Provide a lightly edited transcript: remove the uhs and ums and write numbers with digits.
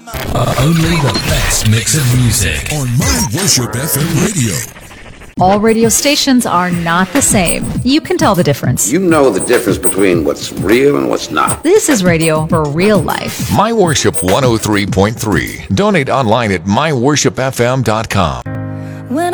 Only the best mix of music on My Worship FM radio. All radio stations are not the same. You can tell the difference. You know the difference between what's real and what's not. This is radio for real life. My Worship 103.3. Donate online at myworshipfm.com.